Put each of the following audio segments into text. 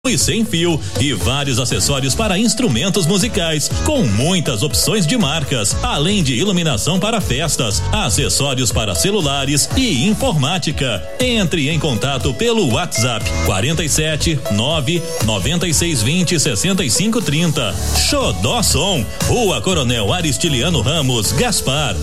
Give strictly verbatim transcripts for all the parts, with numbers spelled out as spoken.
e sem fio e vários acessórios para instrumentos musicais, com muitas opções de marcas, além de iluminação para festas, acessórios para celulares e informática. Entre em contato pelo WhatsApp quarenta e sete, nove, noventa e seis, vinte, sessenta e cinco, trinta. Xodó Som, Rua Coronel Aristiliano Ramos, Gaspar.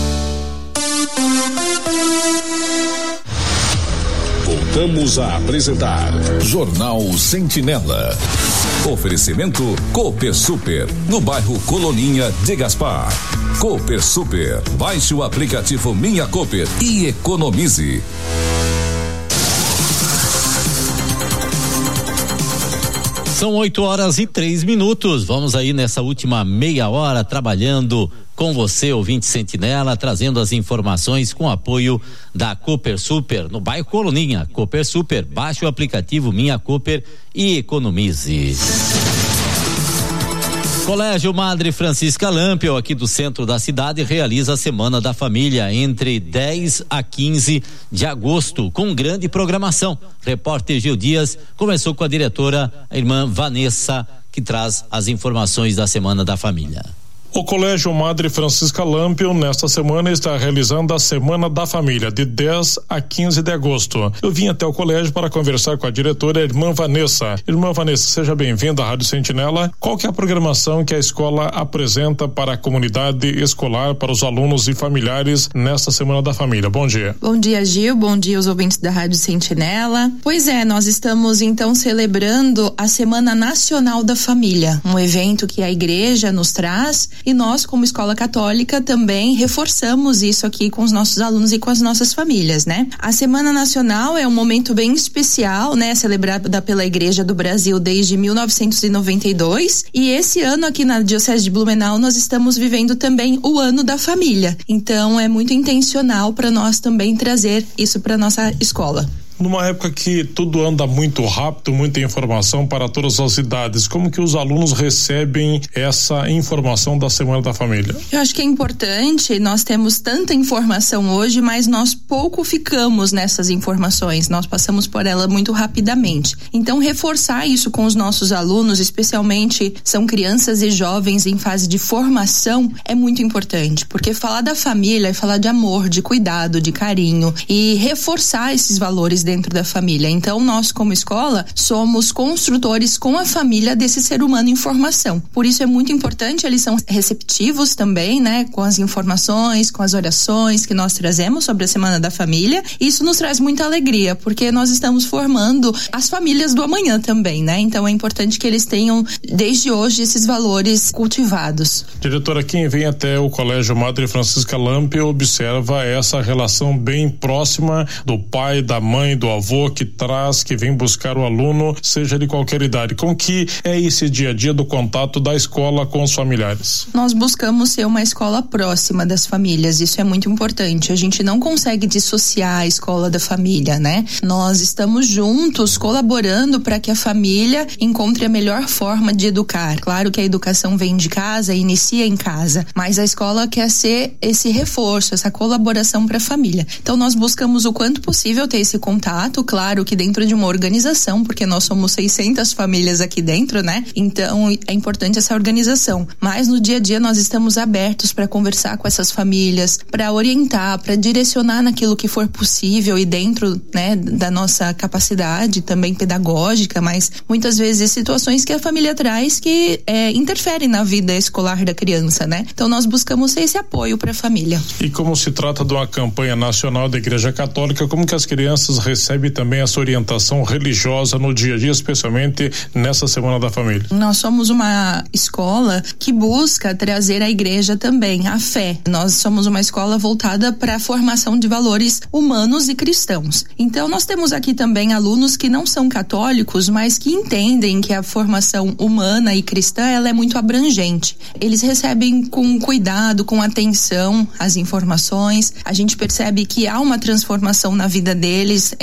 Voltamos a apresentar Jornal Sentinela. Oferecimento Cooper Super, no bairro Coloninha de Gaspar. Cooper Super, baixe o aplicativo Minha Cooper e economize. São oito horas e três minutos. Vamos aí nessa última meia hora trabalhando com você, ouvinte Sentinela, trazendo as informações com apoio da Cooper Super, no bairro Coloninha. Cooper Super, baixe o aplicativo Minha Cooper e economize. Colégio Madre Francisca Lampel, aqui do centro da cidade, realiza a Semana da Família entre dez a quinze de agosto, com grande programação. Repórter Gil Dias começou com a diretora, a irmã Vanessa, que traz as informações da Semana da Família. O Colégio Madre Francisca Lampel, nesta semana, está realizando a Semana da Família, de dez a quinze de agosto. Eu vim até o colégio para conversar com a diretora, a irmã Vanessa. Irmã Vanessa, seja bem-vinda à Rádio Sentinela. Qual que é a programação que a escola apresenta para a comunidade escolar, para os alunos e familiares nesta Semana da Família? Bom dia. Bom dia, Gil. Bom dia aos ouvintes da Rádio Sentinela. Pois é, nós estamos então celebrando a Semana Nacional da Família, um evento que a igreja nos traz. E nós, como escola católica, também reforçamos isso aqui com os nossos alunos e com as nossas famílias, né? A Semana Nacional é um momento bem especial, né? Celebrada pela Igreja do Brasil desde mil novecentos e noventa e dois. E esse ano aqui na Diocese de Blumenau nós estamos vivendo também o Ano da Família. Então é muito intencional para nós também trazer isso para nossa escola. Numa época que tudo anda muito rápido, muita informação para todas as idades, como que os alunos recebem essa informação da Semana da Família? Eu acho que é importante, nós temos tanta informação hoje, mas nós pouco ficamos nessas informações, nós passamos por ela muito rapidamente. Então, reforçar isso com os nossos alunos, especialmente são crianças e jovens em fase de formação, é muito importante, porque falar da família é falar de amor, de cuidado, de carinho e reforçar esses valores dentro da família. Então, nós como escola somos construtores com a família desse ser humano em formação. Por isso é muito importante, eles são receptivos também, né, com as informações, com as orações que nós trazemos sobre a Semana da Família. Isso nos traz muita alegria, porque nós estamos formando as famílias do amanhã também, né? Então é importante que eles tenham desde hoje esses valores cultivados. Diretora, quem vem até o Colégio Madre Francisca Lampel observa essa relação bem próxima do pai, da mãe, do avô que traz, que vem buscar o aluno, seja de qualquer idade. Como que é esse dia a dia do contato da escola com os familiares? Nós buscamos ser uma escola próxima das famílias, isso é muito importante. A gente não consegue dissociar a escola da família, né? Nós estamos juntos, colaborando para que a família encontre a melhor forma de educar. Claro que a educação vem de casa, inicia em casa, mas a escola quer ser esse reforço, essa colaboração para a família. Então nós buscamos o quanto possível ter esse contato, claro que dentro de uma organização, porque nós somos seiscentas famílias aqui dentro, né? Então é importante essa organização. Mas no dia a dia nós estamos abertos para conversar com essas famílias, para orientar, para direcionar naquilo que for possível e dentro, né, da nossa capacidade também pedagógica, mas muitas vezes situações que a família traz que é, interferem na vida escolar da criança, né? Então nós buscamos esse apoio para a família. E como se trata de uma campanha nacional da Igreja Católica, como que as crianças recebe também essa orientação religiosa no dia a dia, especialmente nessa Semana da Família? Nós somos uma escola que busca trazer à igreja também a fé. Nós somos uma escola voltada para a formação de valores humanos e cristãos. Então nós temos aqui também alunos que não são católicos, mas que entendem que a formação humana e cristã ela é muito abrangente. Eles recebem com cuidado, com atenção as informações. A gente percebe que há uma transformação na vida deles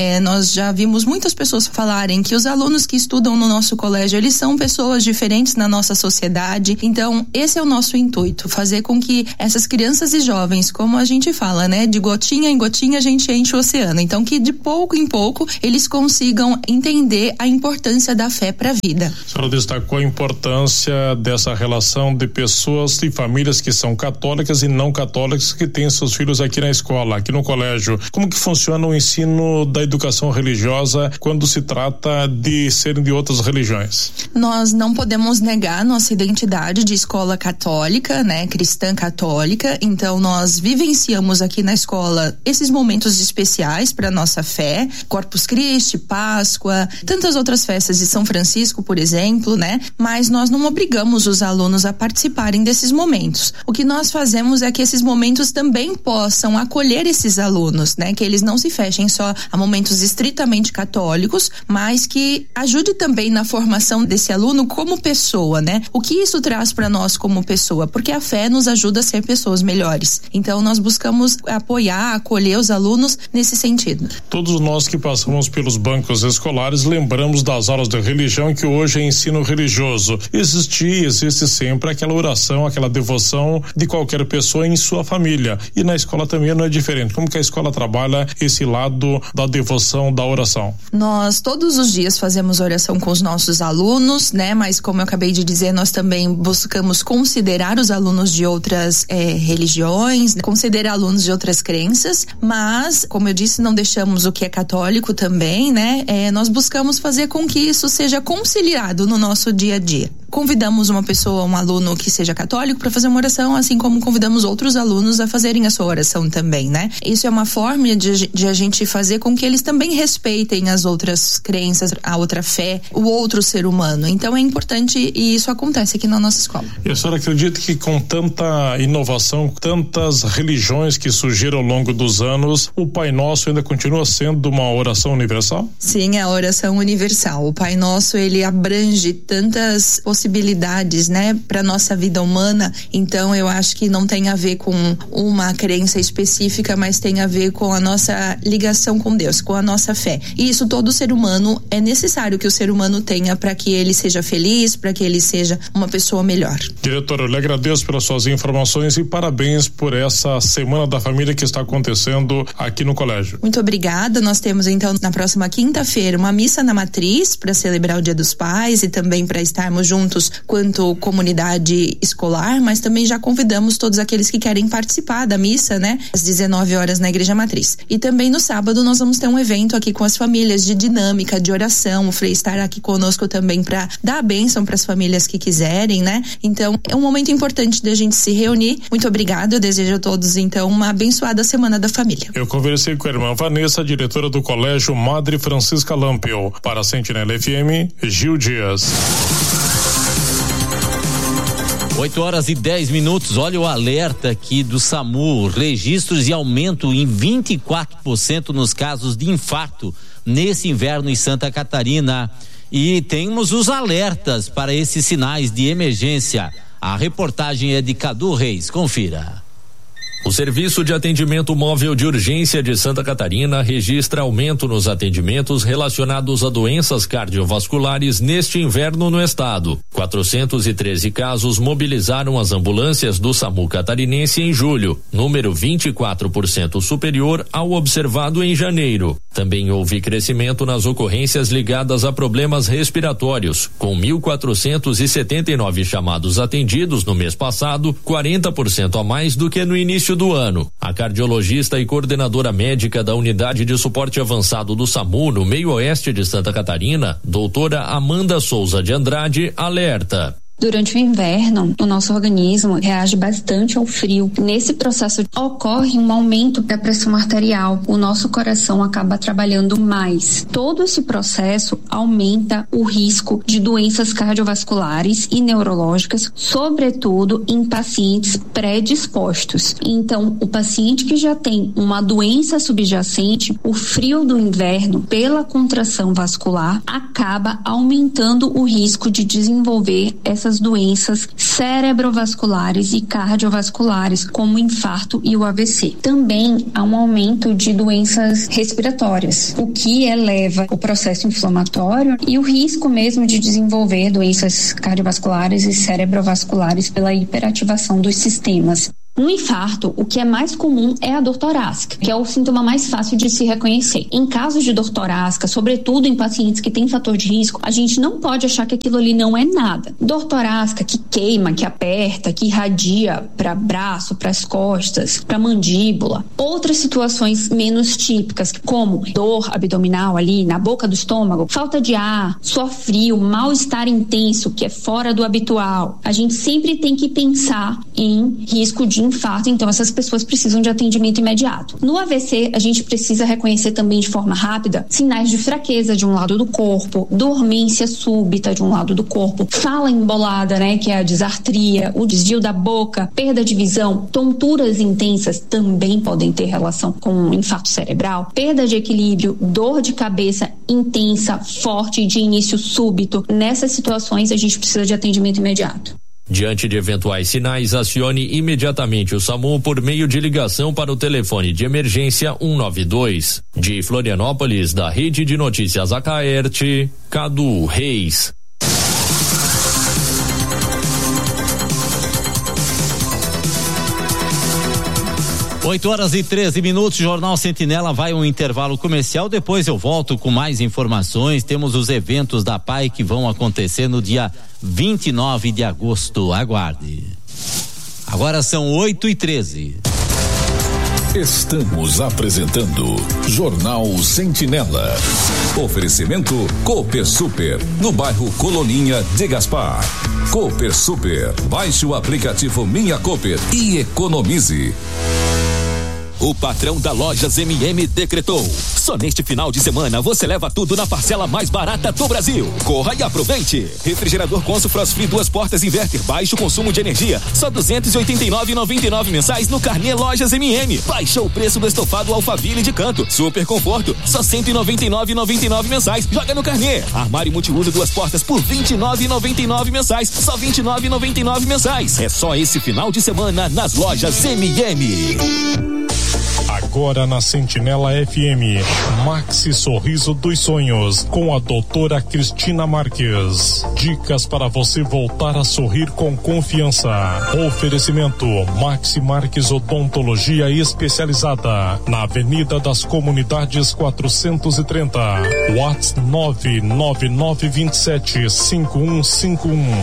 É, nós já vimos muitas pessoas falarem que os alunos que estudam no nosso colégio, eles são pessoas diferentes na nossa sociedade. Então, esse é o nosso intuito, fazer com que essas crianças e jovens, como a gente fala, né, de gotinha em gotinha a gente enche o oceano. Então, que de pouco em pouco eles consigam entender a importância da fé para a vida. A senhora destacou a importância dessa relação de pessoas e famílias que são católicas e não católicas que têm seus filhos aqui na escola, aqui no colégio. Como que funciona o ensino da educação religiosa quando se trata de serem de outras religiões? Nós não podemos negar nossa identidade de escola católica, né, cristã católica. Então nós vivenciamos aqui na escola esses momentos especiais para nossa fé, Corpus Christi, Páscoa, tantas outras festas de São Francisco, por exemplo, né? Mas nós não obrigamos os alunos a participarem desses momentos. O que nós fazemos é que esses momentos também possam acolher esses alunos, né? Que eles não se fechem só a momentos estritamente católicos, mas que ajude também na formação desse aluno como pessoa, né? O que isso traz para nós como pessoa? Porque a fé nos ajuda a ser pessoas melhores. Então nós buscamos apoiar, acolher os alunos nesse sentido. Todos nós que passamos pelos bancos escolares lembramos das aulas de religião que hoje é ensino religioso. Existia e existe sempre aquela oração, aquela devoção de qualquer pessoa em sua família. E na escola também não é diferente. Como que a escola trabalha esse lado da devoção, da oração? Nós todos os dias fazemos oração com os nossos alunos, né? Mas como eu acabei de dizer, nós também buscamos considerar os alunos de outras eh, religiões, considerar alunos de outras crenças, mas, como eu disse, não deixamos o que é católico também, né? Eh, nós buscamos fazer com que isso seja conciliado no nosso dia a dia. Convidamos uma pessoa, um aluno que seja católico para fazer uma oração, assim como convidamos outros alunos a fazerem a sua oração também, né? Isso é uma forma de, de a gente fazer com que eles também respeitem as outras crenças, a outra fé, o outro ser humano. Então é importante e isso acontece aqui na nossa escola. E a senhora acredita que com tanta inovação, tantas religiões que surgiram ao longo dos anos, o Pai Nosso ainda continua sendo uma oração universal? Sim, é a oração universal. O Pai Nosso, ele abrange tantas possibilidades, né, para nossa vida humana. Então eu acho que não tem a ver com uma crença específica, mas tem a ver com a nossa ligação com Deus, com a nossa fé. E isso todo ser humano é necessário que o ser humano tenha para que ele seja feliz, para que ele seja uma pessoa melhor. Diretora, eu lhe agradeço pelas suas informações e parabéns por essa Semana da Família que está acontecendo aqui no colégio. Muito obrigada. Nós temos então na próxima quinta-feira uma missa na matriz para celebrar o Dia dos Pais e também para estarmos juntos quanto comunidade escolar, mas também já convidamos todos aqueles que querem participar da missa, né? Às dezenove horas na Igreja Matriz. E também no sábado nós vamos ter um evento aqui com as famílias de dinâmica, de oração. O Frei estará aqui conosco também para dar a bênção para as famílias que quiserem, né? Então é um momento importante da gente se reunir. Muito obrigada. Eu desejo a todos então uma abençoada Semana da Família. Eu conversei com a irmã Vanessa, diretora do Colégio Madre Francisca Lampio. Para a Sentinela F M, Gil Dias. oito horas e dez minutos, olha o alerta aqui do SAMU, registros de aumento em vinte e quatro por cento nos casos de infarto nesse inverno em Santa Catarina. E temos os alertas para esses sinais de emergência. A reportagem é de Cadu Reis, confira. O Serviço de Atendimento Móvel de Urgência de Santa Catarina registra aumento nos atendimentos relacionados a doenças cardiovasculares neste inverno no estado. quatrocentos e treze casos mobilizaram as ambulâncias do SAMU catarinense em julho, número vinte e quatro por cento superior ao observado em janeiro. Também houve crescimento nas ocorrências ligadas a problemas respiratórios, com mil quatrocentos e setenta e nove chamados atendidos no mês passado, quarenta por cento a mais do que no início do ano. A cardiologista e coordenadora médica da Unidade de Suporte Avançado do SAMU no Meio Oeste de Santa Catarina, doutora Amanda Souza de Andrade, alerta. Durante o inverno, o nosso organismo reage bastante ao frio. Nesse processo ocorre um aumento da pressão arterial. O nosso coração acaba trabalhando mais. Todo esse processo aumenta o risco de doenças cardiovasculares e neurológicas, sobretudo em pacientes predispostos. Então, o paciente que já tem uma doença subjacente, o frio do inverno, pela contração vascular, acaba aumentando o risco de desenvolver essas essas doenças cerebrovasculares e cardiovasculares, como o infarto e o A V C. Também há um aumento de doenças respiratórias, o que eleva o processo inflamatório e o risco mesmo de desenvolver doenças cardiovasculares e cerebrovasculares pela hiperativação dos sistemas. No infarto, o que é mais comum é a dor torácica, que é o sintoma mais fácil de se reconhecer. Em casos de dor torácica, sobretudo em pacientes que têm fator de risco, a gente não pode achar que aquilo ali não é nada. Dor torácica que queima, que aperta, que irradia para braço, para as costas, para mandíbula. Outras situações menos típicas, como dor abdominal ali na boca do estômago, falta de ar, suor frio, mal-estar intenso, que é fora do habitual. A gente sempre tem que pensar em risco de infarto, então essas pessoas precisam de atendimento imediato. No A V C, a gente precisa reconhecer também de forma rápida sinais de fraqueza de um lado do corpo, dormência súbita de um lado do corpo, fala embolada, né, que é a disartria, o desvio da boca, perda de visão, tonturas intensas também podem ter relação com um infarto cerebral, perda de equilíbrio, dor de cabeça intensa, forte, de início súbito. Nessas situações, a gente precisa de atendimento imediato. Diante de eventuais sinais, acione imediatamente o SAMU por meio de ligação para o telefone de emergência um nove dois. De Florianópolis, da Rede de Notícias Acaerte, Cadu Reis. oito horas e treze minutos, Jornal Sentinela vai um intervalo comercial, depois eu volto com mais informações. Temos os eventos da P A I que vão acontecer no dia vinte e nove de agosto, aguarde. Agora são oito e treze. Estamos apresentando Jornal Sentinela. Oferecimento Cooper Super, no bairro Coloninha de Gaspar. Cooper Super, baixe o aplicativo Minha Cooper e economize. O patrão da Lojas M M decretou: só neste final de semana você leva tudo na parcela mais barata do Brasil. Corra e aproveite. Refrigerador Consul Frostfree duas portas inverter, baixo consumo de energia, só duzentos e oitenta e nove reais e noventa e nove mensais no carnê Lojas M M. Baixou o preço do estofado Alphaville de canto, super conforto, só cento e noventa e nove reais e noventa e nove mensais. Joga no carnê. Armário multiuso duas portas por vinte e nove reais e noventa e nove mensais, só vinte e nove reais e noventa e nove mensais. É só esse final de semana nas Lojas M M. Agora na Sentinela F M, Maxi Sorriso dos Sonhos, com a doutora Cristina Marques. Dicas para você voltar a sorrir com confiança. Oferecimento Maxi Marques Odontologia Especializada, na Avenida das Comunidades quatrocentos e trinta. WhatsApp nove nove nove dois sete cinco um cinco um.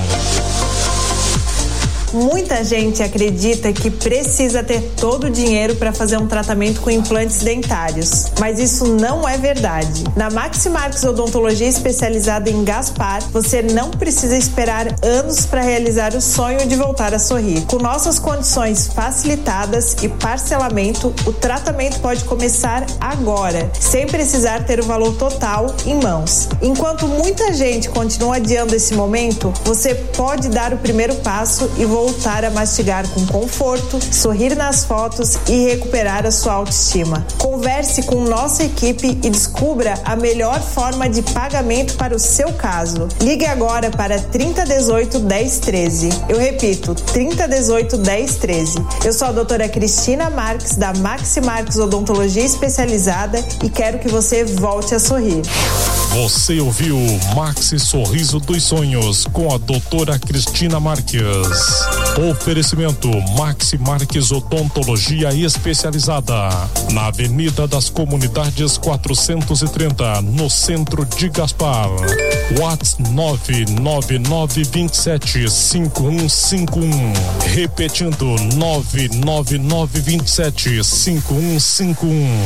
Muita gente acredita que precisa ter todo o dinheiro para fazer um tratamento com implantes dentários, mas isso não é verdade. Na Maxi Marques Odontologia Especializada em Gaspar, você não precisa esperar anos para realizar o sonho de voltar a sorrir. Com nossas condições facilitadas e parcelamento, o tratamento pode começar agora, sem precisar ter o valor total em mãos. Enquanto muita gente continua adiando esse momento, você pode dar o primeiro passo e voltar voltar a mastigar com conforto, sorrir nas fotos e recuperar a sua autoestima. Converse com nossa equipe e descubra a melhor forma de pagamento para o seu caso. Ligue agora para trinta dezoito, dez treze. Eu repito, trinta dezoito, dez treze. Eu sou a doutora Cristina Marques, da Maxi Marques Odontologia Especializada, e quero que você volte a sorrir. Você ouviu Maxi Sorriso dos Sonhos com a doutora Cristina Marques. Oferecimento Maxi Marques Odontologia Especializada, na Avenida das Comunidades quatrocentos e trinta, no centro de Gaspar. WhatsApp nove nove nove dois sete cinco um cinco um. Repetindo, nove nove nove dois sete cinco um cinco um.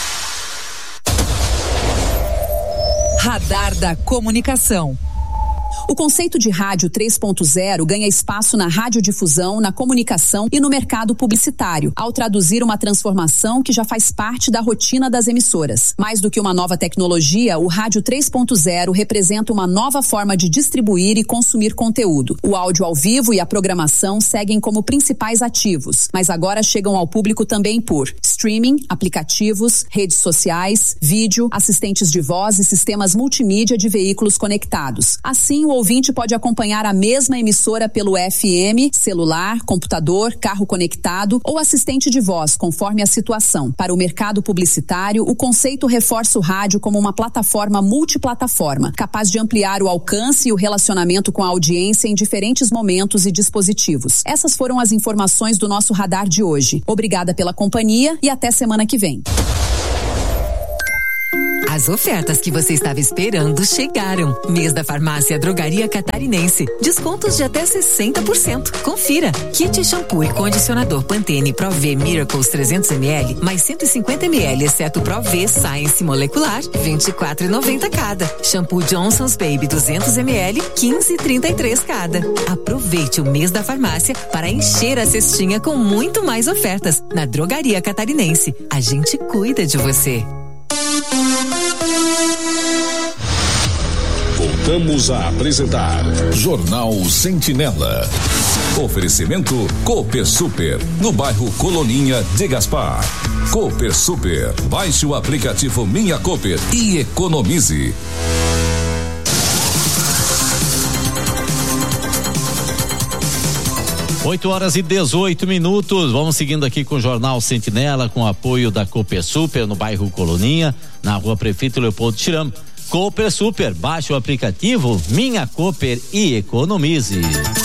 Radar da Comunicação. O conceito de rádio três ponto zero ganha espaço na radiodifusão, na comunicação e no mercado publicitário, ao traduzir uma transformação que já faz parte da rotina das emissoras. Mais do que uma nova tecnologia, o rádio três ponto zero representa uma nova forma de distribuir e consumir conteúdo. O áudio ao vivo e a programação seguem como principais ativos, mas agora chegam ao público também por streaming, aplicativos, redes sociais, vídeo, assistentes de voz e sistemas multimídia de veículos conectados. Assim, Assim, o ouvinte pode acompanhar a mesma emissora pelo F M, celular, computador, carro conectado ou assistente de voz, conforme a situação. Para o mercado publicitário, o conceito reforça o rádio como uma plataforma multiplataforma, capaz de ampliar o alcance e o relacionamento com a audiência em diferentes momentos e dispositivos. Essas foram as informações do nosso radar de hoje. Obrigada pela companhia e até semana que vem. As ofertas que você estava esperando chegaram. Mês da Farmácia Drogaria Catarinense. Descontos de até sessenta por cento. Confira. Kit shampoo e condicionador Pantene Pro V Miracles trezentos mililitros mais cento e cinquenta mililitros, exceto Pro V Science Molecular, vinte e quatro reais e noventa centavos cada. Shampoo Johnson's Baby duzentos mililitros, quinze reais e trinta e três centavos cada. Aproveite o mês da farmácia para encher a cestinha com muito mais ofertas. Na Drogaria Catarinense. A gente cuida de você. Voltamos a apresentar Jornal Sentinela. Oferecimento Cooper Super, no bairro Coloninha de Gaspar. Cooper Super, baixe o aplicativo Minha Cooper e economize. oito horas e dezoito minutos. Vamos seguindo aqui com o Jornal Sentinela, com o apoio da Cooper Super, no bairro Coloninha, na rua Prefeito Leopoldo Tiramo. Cooper Super, baixe o aplicativo Minha Cooper e economize.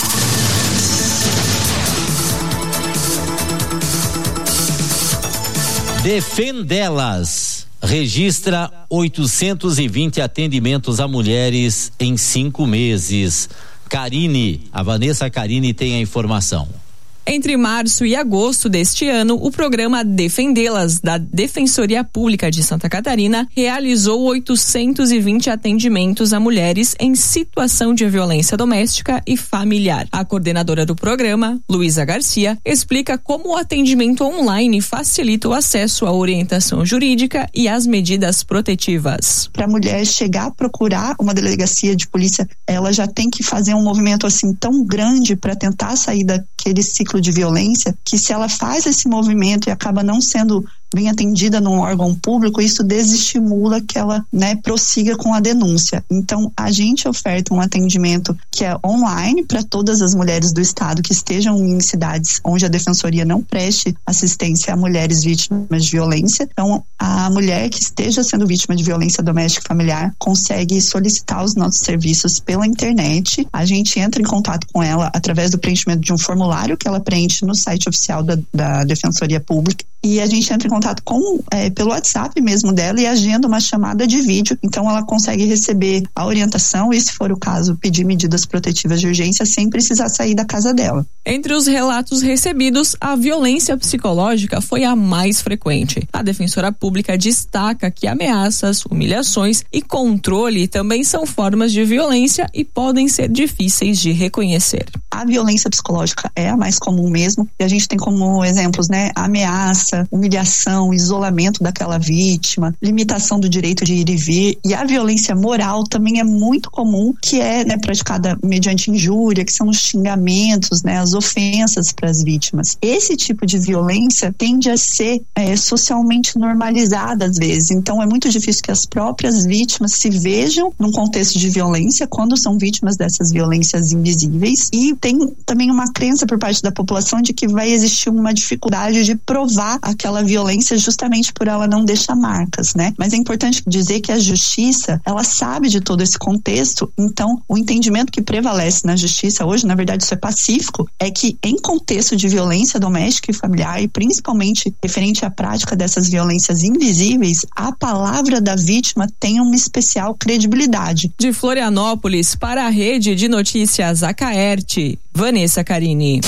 Defendelas registra oitocentos e vinte atendimentos a mulheres em cinco meses. Carine, a Vanessa Carine tem a informação. Entre março e agosto deste ano, o programa Defendê-las, da Defensoria Pública de Santa Catarina, realizou oitocentos e vinte atendimentos a mulheres em situação de violência doméstica e familiar. A coordenadora do programa, Luísa Garcia, explica como o atendimento online facilita o acesso à orientação jurídica e às medidas protetivas. Para a mulher chegar a procurar uma delegacia de polícia, ela já tem que fazer um movimento assim tão grande para tentar sair daquele ciclo de violência, que se ela faz esse movimento e acaba não sendo bem atendida num órgão público, isso desestimula que ela, né, prossiga com a denúncia. Então, a gente oferta um atendimento que é online para todas as mulheres do estado que estejam em cidades onde a defensoria não preste assistência a mulheres vítimas de violência. Então, a mulher que esteja sendo vítima de violência doméstica e familiar consegue solicitar os nossos serviços pela internet. A gente entra em contato com ela através do preenchimento de um formulário que ela preenche no site oficial da, da Defensoria Pública. E a gente entra em contato com, é, pelo WhatsApp mesmo dela e agenda uma chamada de vídeo. Então ela consegue receber a orientação e, se for o caso, pedir medidas protetivas de urgência sem precisar sair da casa dela. Entre os relatos recebidos, a violência psicológica foi a mais frequente. A defensora pública destaca que ameaças, humilhações e controle também são formas de violência e podem ser difíceis de reconhecer. A violência psicológica é a mais comum mesmo, e a gente tem como exemplos, né, a ameaça, humilhação, isolamento daquela vítima, limitação do direito de ir e vir, e a violência moral também é muito comum, que é, né, praticada mediante injúria, que são os xingamentos, né, as ofensas para as vítimas. Esse tipo de violência tende a ser é, socialmente normalizada às vezes, então é muito difícil que as próprias vítimas se vejam num contexto de violência quando são vítimas dessas violências invisíveis, e tem também uma crença por parte da população de que vai existir uma dificuldade de provar aquela violência justamente por ela não deixar marcas, né? Mas é importante dizer que a justiça, ela sabe de todo esse contexto, então o entendimento que prevalece na justiça hoje, na verdade isso é pacífico, é que em contexto de violência doméstica e familiar, e principalmente referente à prática dessas violências invisíveis, a palavra da vítima tem uma especial credibilidade. De Florianópolis para a Rede de Notícias Acaerte, Vanessa Carine.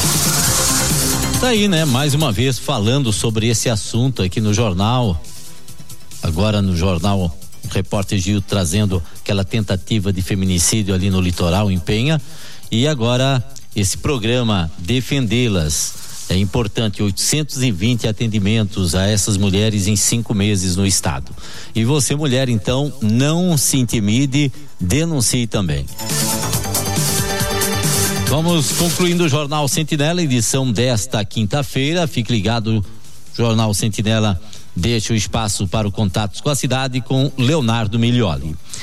Tá aí, né? Mais uma vez falando sobre esse assunto aqui no jornal. Agora no jornal, o repórter Gil trazendo aquela tentativa de feminicídio ali no litoral, em Penha. E agora esse programa Defendê-las. É importante, oitocentos e vinte atendimentos a essas mulheres em cinco meses no estado. E você, mulher, então, não se intimide, denuncie também. Vamos concluindo o Jornal Sentinela, edição desta quinta-feira. Fique ligado, Jornal Sentinela deixa o espaço para o Contatos com a Cidade com Leonardo Miglioli.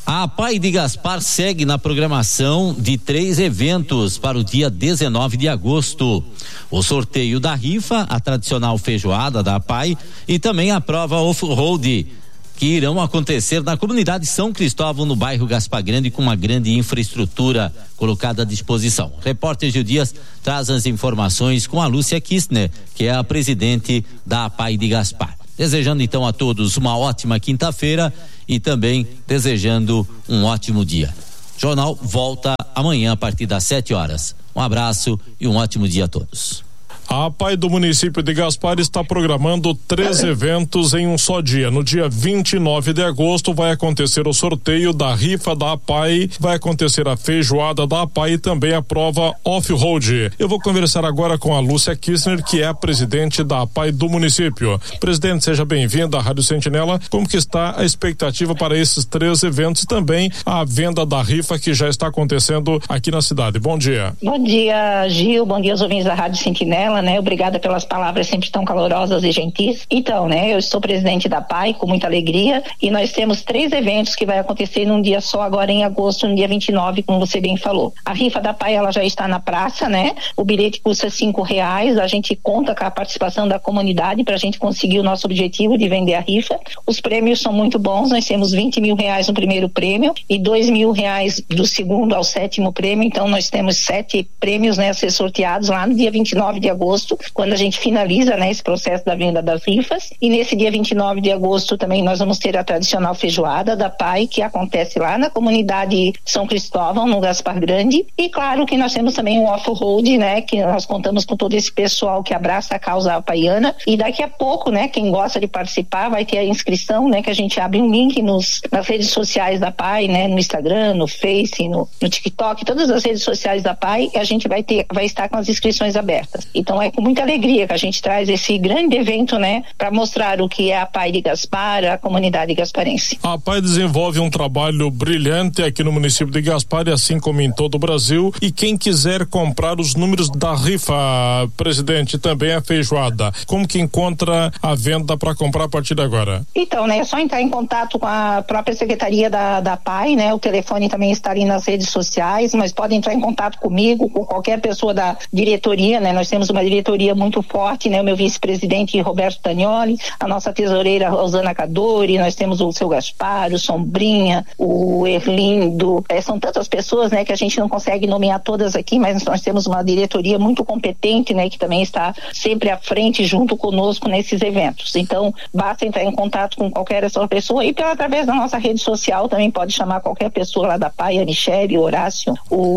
A APAI de Gaspar segue na programação de três eventos para o dia dezenove de agosto. O sorteio da rifa, a tradicional feijoada da APAI e também a prova off-road, que irão acontecer na comunidade São Cristóvão, no bairro Gaspar Grande, com uma grande infraestrutura colocada à disposição. Repórter Gil Dias traz as informações com a Lúcia Kistner, que é a presidente da APAI de Gaspar. Desejando então a todos uma ótima quinta-feira e também desejando um ótimo dia. O jornal volta amanhã a partir das sete horas. Um abraço e um ótimo dia a todos. A APAI do município de Gaspar está programando três eventos em um só dia. No dia vinte e nove de agosto vai acontecer o sorteio da rifa da APAI, vai acontecer a feijoada da APAI e também a prova off-road. Eu vou conversar agora com a Lúcia Kistner, que é a presidente da APAI do município. Presidente, seja bem-vinda à Rádio Sentinela. Como que está a expectativa para esses três eventos e também a venda da rifa que já está acontecendo aqui na cidade? Bom dia. Bom dia, Gil. Bom dia aos ouvintes da Rádio Sentinela. Né? Obrigada pelas palavras sempre tão calorosas e gentis. Então, né, eu sou presidente da APAI com muita alegria e nós temos três eventos que vai acontecer num dia só agora em agosto, no dia vinte e nove, como você bem falou. A rifa da APAI, ela já está na praça, né? O bilhete custa cinco reais, a gente conta com a participação da comunidade para a gente conseguir o nosso objetivo de vender a rifa. Os prêmios são muito bons, nós temos vinte mil reais no primeiro prêmio e dois mil reais do segundo ao sétimo prêmio, então nós temos sete prêmios, né, a ser sorteados lá no dia vinte e nove de agosto, quando a gente finaliza, né, esse processo da venda das rifas. E nesse dia vinte e nove de agosto também nós vamos ter a tradicional feijoada da APAI, que acontece lá na comunidade São Cristóvão, no Gaspar Grande. E claro que nós temos também um off-road, né, que nós contamos com todo esse pessoal que abraça a causa apaiana. E daqui a pouco, né, quem gosta de participar vai ter a inscrição, né, que a gente abre um link nos, nas redes sociais da APAI, né, no Instagram, no Face, no, no TikTok, todas as redes sociais da APAI, e a gente vai ter, vai estar com as inscrições abertas. Então é com muita alegria que a gente traz esse grande evento, né, para mostrar o que é a APAI de Gaspar, a comunidade gasparense. A APAI desenvolve um trabalho brilhante aqui no município de Gaspar, assim como em todo o Brasil, e quem quiser comprar os números da rifa, presidente, também a feijoada, como que encontra a venda para comprar a partir de agora? Então, né, é só entrar em contato com a própria secretaria da, da APAI, né, o telefone também está ali nas redes sociais, mas pode entrar em contato comigo, com qualquer pessoa da diretoria, né, nós temos uma diretoria muito forte, né? O meu vice-presidente Roberto Tagnoli, a nossa tesoureira Rosana Cadori, nós temos o seu Gaspar, o Sombrinha, o Erlindo, é, são tantas pessoas, né, que a gente não consegue nomear todas aqui, mas nós temos uma diretoria muito competente, né, que também está sempre à frente junto conosco nesses eventos. Então, basta entrar em contato com qualquer essa pessoa e pela, através da nossa rede social também pode chamar qualquer pessoa lá da APAI, a Michele, o Horácio,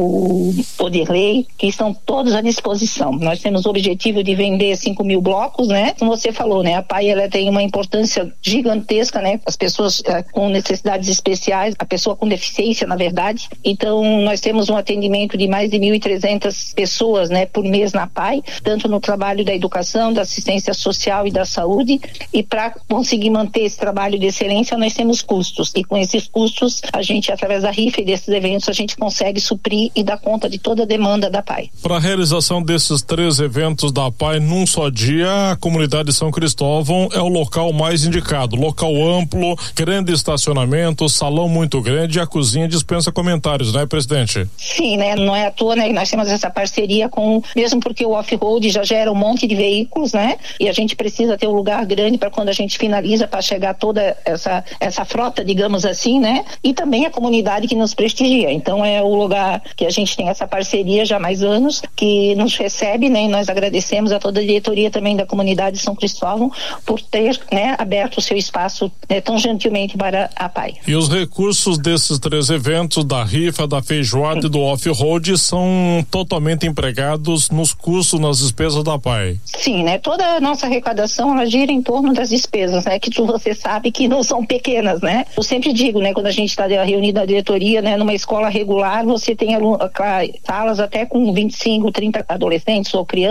o Oderley, que estão todos à disposição. Nós temos o objetivo de vender cinco mil blocos, né? Como você falou, né? A APAI, ela tem uma importância gigantesca, né? As pessoas eh, com necessidades especiais, a pessoa com deficiência, na verdade. Então, nós temos um atendimento de mais de mil e trezentas pessoas, né? Por mês na APAI, tanto no trabalho da educação, da assistência social e da saúde. E para conseguir manter esse trabalho de excelência, nós temos custos. E com esses custos, a gente, através da rifa e desses eventos, a gente consegue suprir e dar conta de toda a demanda da APAI. Para a realização desses três eventos da APAI num só dia, a comunidade São Cristóvão é o local mais indicado. Local amplo, grande estacionamento, salão muito grande e a cozinha dispensa comentários, né, presidente? Sim, né? Não é à toa, né? Nós temos essa parceria com, mesmo porque o off-road já gera um monte de veículos, né? E a gente precisa ter um lugar grande para quando a gente finaliza, para chegar toda essa, essa frota, digamos assim, né? E também a comunidade que nos prestigia. Então é o lugar que a gente tem essa parceria já há mais anos, que nos recebe, né? E nós agradecemos a toda a diretoria também da comunidade de São Cristóvão por ter, né, aberto o seu espaço, né, tão gentilmente para a APAI. E os recursos desses três eventos, da rifa, da feijoada e do off-road, são totalmente empregados nos custos, nas despesas da APAI? Sim, né? Toda a nossa arrecadação, ela gira em torno das despesas, né? Que tu, você sabe que não são pequenas, né? Eu sempre digo, né? Quando a gente está reunido na diretoria, né? Numa escola regular, você tem salas até com vinte e cinco, trinta adolescentes ou crianças,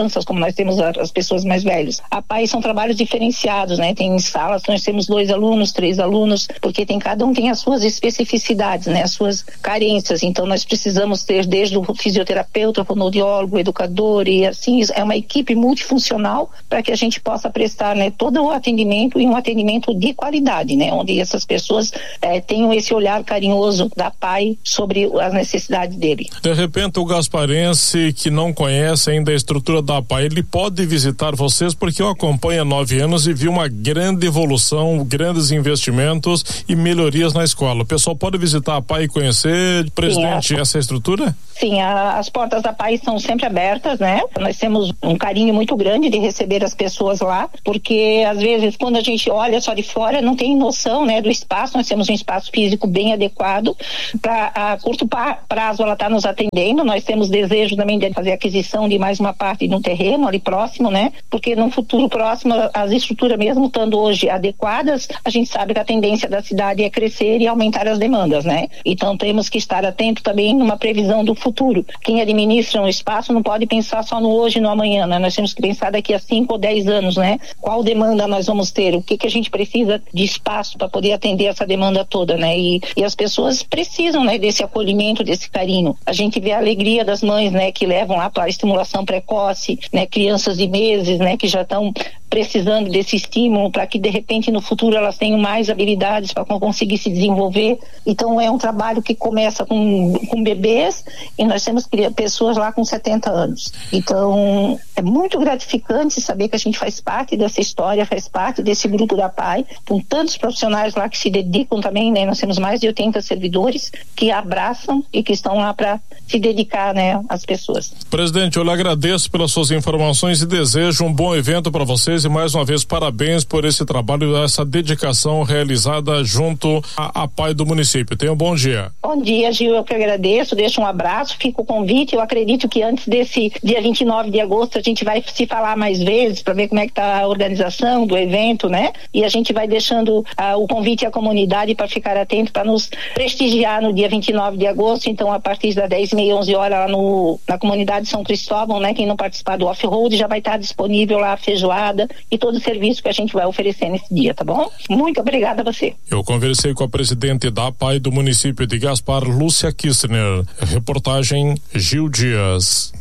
crianças, como nós temos a, as pessoas mais velhas. A P A I são trabalhos diferenciados, né? Tem salas, nós temos dois alunos, três alunos, porque tem cada um tem as suas especificidades, né? As suas carências. Então nós precisamos ter desde o fisioterapeuta, o fonoaudiólogo, o educador e assim, é uma equipe multifuncional para que a gente possa prestar, né, todo o atendimento e um atendimento de qualidade, né? Onde essas pessoas eh, tenham esse olhar carinhoso da P A I sobre as necessidades dele. De repente o gasparense que não conhece ainda a estrutura da P A I, ele pode visitar vocês, porque eu acompanho há nove anos e vi uma grande evolução, grandes investimentos e melhorias na escola. O pessoal pode visitar a P A I e conhecer, presidente, Sim, a... essa estrutura? Sim, a, as portas da P A I são sempre abertas, né? Nós temos um carinho muito grande de receber as pessoas lá, porque às vezes quando a gente olha só de fora não tem noção, né, do espaço. Nós temos um espaço físico bem adequado para a curto prazo ela está nos atendendo. Nós temos desejo também de fazer aquisição de mais uma parte de um terreno ali próximo, né? Porque no futuro próximo as estruturas mesmo estando hoje adequadas, a gente sabe que a tendência da cidade é crescer e aumentar as demandas, né? Então temos que estar atento também numa previsão do futuro. Quem administra um espaço não pode pensar só no hoje e no amanhã, né? Nós temos que pensar daqui a cinco ou dez anos, né? Qual demanda nós vamos ter? O que que a gente precisa de espaço para poder atender essa demanda toda, né? E, e as pessoas precisam, né, desse acolhimento, desse carinho. A gente vê a alegria das mães, né, que levam lá para a estimulação precoce, né, crianças de meses, né, que já estão precisando desse estímulo para que de repente no futuro elas tenham mais habilidades para conseguir se desenvolver. Então é um trabalho que começa com, com bebês e nós temos pessoas lá com setenta anos. Então é muito gratificante saber que a gente faz parte dessa história, faz parte desse grupo da P A I, com tantos profissionais lá que se dedicam também, né? Nós temos mais de oitenta servidores que abraçam e que estão lá para se dedicar, né, às pessoas. Presidente, eu lhe agradeço pelas suas informações e desejo um bom evento para vocês e mais uma vez parabéns por esse trabalho, essa dedicação realizada junto à, à P A I do município. Tenha um bom dia. Bom dia, Gil, eu que agradeço, deixo um abraço, fica o convite. Eu acredito que antes desse dia vinte e nove de agosto a gente vai se falar mais vezes para ver como é que está a organização do evento, né? E a gente vai deixando uh, o convite à comunidade para ficar atento, para nos prestigiar no dia vinte e nove de agosto. Então, a partir das dez e meia, onze horas lá no, na comunidade São Cristóvão, né? Quem não participar do off-road já vai estar disponível lá a feijoada e todo o serviço que a gente vai oferecer nesse dia, tá bom? Muito obrigada a você. Eu conversei com a presidente da P A I do município de Gaspar, Lúcia Kistner. Reportagem Gil Dias.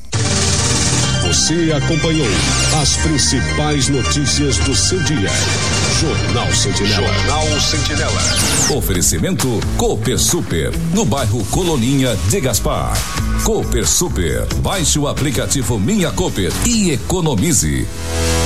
Você acompanhou as principais notícias do seu dia. Jornal Sentinela. Jornal Sentinela. Oferecimento Cooper Super, no bairro Coloninha de Gaspar. Cooper Super. Baixe o aplicativo Minha Cooper e economize.